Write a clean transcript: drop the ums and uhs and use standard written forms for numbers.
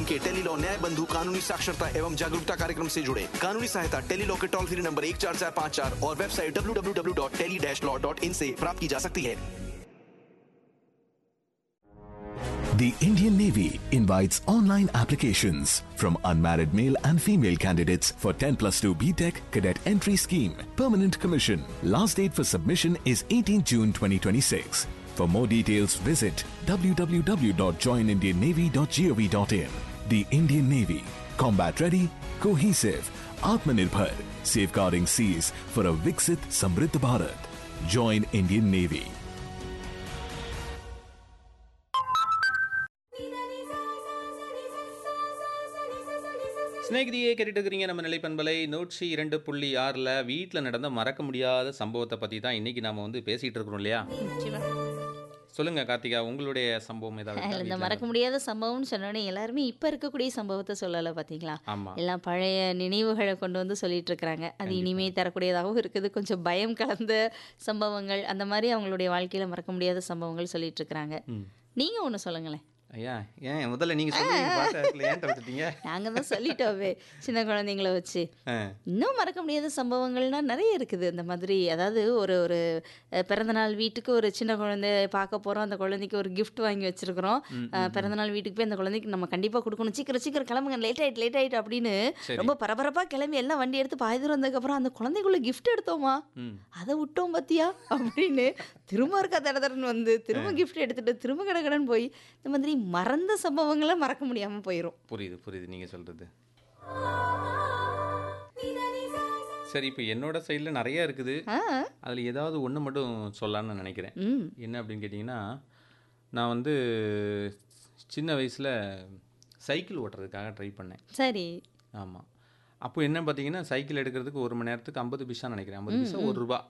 के टेलीलॉ न्याय बंधु कानूनी साक्षरता एवं जागरूकता कार्यक्रम से जुड़े। कानूनी सहायता टेलीलॉ के टोल फ्री नंबर 14454 और वेबसाइट www.tele-law.in से प्राप्त की जा सकती है। The Indian Navy invites online applications from unmarried male and female candidates for 10+2 BTech Cadet Entry Scheme. Permanent commission. Last date for submission is 18 June 2026. For more details, visit www.joinindiannavy.gov.in. The Indian Navy. Combat ready, cohesive, Atmanirbhar. Safeguarding seas for a Viksit Samriddh Bharat. Join Indian Navy. ஸ்நேகிதியே கேட்டுட்டு இருக்கிறீங்க நம்ம நிலைப்பண்பலை 102.6ல் வீட்டில் நடந்த மறக்க முடியாத சம்பவத்தை பற்றி தான் இன்றைக்கி நாம் வந்து பேசிகிட்டு இருக்கிறோம் இல்லையா? சொல்லுங்கள் கார்த்திகா, உங்களுடைய சம்பவம் ஏதாவது இருக்கா இந்த வீட்ல மறக்க முடியாத சம்பவம்னு சொன்னோடனே எல்லாருமே இப்போ இருக்கக்கூடிய சம்பவத்தை சொல்லலை பார்த்தீங்களா? ஆமாம், எல்லாம் பழைய நினைவுகளை கொண்டு வந்து சொல்லிட்டு இருக்கிறாங்க. அது கண்டிப்பாக. இனிமே தரக்கூடியதாகவும் இருக்குது. கொஞ்சம் பயம் கலந்த சம்பவங்கள், அந்த மாதிரி அவங்களுடைய வாழ்க்கையில் மறக்க முடியாத சம்பவங்கள் சொல்லிட்டு இருக்கிறாங்க. ம். நீங்கள் ஒன்று சொல்லுங்களேன். ஐயா, ஏன் முதல்ல நீங்கள் சொல்லுவீங்க பார்த்தா ஏன் தவிர்த்துட்டீங்க? நாங்கள் தான் சொல்லிட்டோவே சின்ன குழந்தைங்கள வச்சு. ஆ, இன்னும் மறக்க முடியாத சம்பவங்கள்னால் நிறைய இருக்குது. அந்த மாதிரி அதாவது ஒரு ஒரு பிறந்தநாள் வீட்டுக்கு ஒரு சின்ன குழந்தை பார்க்க போகிறோம். அந்த குழந்தைக்கு ஒரு gift வாங்கி வச்சுருக்கிறோம். ம், ம், ம். பிறந்தநாள் வீட்டுக்கு போய் அந்த குழந்தைக்கு நம்ம கண்டிப்பாக கொடுக்கணும். சீக்கிரம் சீக்கிரம் கிளம்புங்க, லேட் ஆகிட்டு அப்படின்னு சரி. ரொம்ப பரபரப்பாக கிளம்பி எல்லாம் வண்டி எடுத்து பாதி தூரம் வந்ததுக்கப்புறம் அந்த குழந்தைக்குள்ள gift எடுத்தோமா, ம். அதை விட்டோம் பார்த்தியா அப்படின்னு திரும்ப இருக்கா தடதடன்னு வந்து திரும்ப gift எடுத்துட்டு திரும்ப கடகடன்னு போய் இந்த மாதிரி மறந்த சம்பவங்களை மறக்க முடியாமல் போயிடும். புரியுது நீங்கள் சொல்கிறது. சரி, இப்போ என்னோட சைடில் நிறையா இருக்குது. ஆ அதில் ஏதாவது ஒன்று மட்டும் சொல்லலான்னு நான் நினைக்கிறேன். ம் என்ன அப்படின்னு கேட்டிங்கன்னா, நான் வந்து சின்ன வயசில் சைக்கிள் ஓட்டுறதுக்காக ட்ரை பண்ணேன். சரி. ஆமாம். அப்போ என்ன பார்த்தீங்கன்னா, சைக்கிள் எடுக்கிறதுக்கு 1 மணி நேரத்துக்கு 50 பைசா நினைக்கிறேன். 50 ம் பைசா ம் 1 ரூபா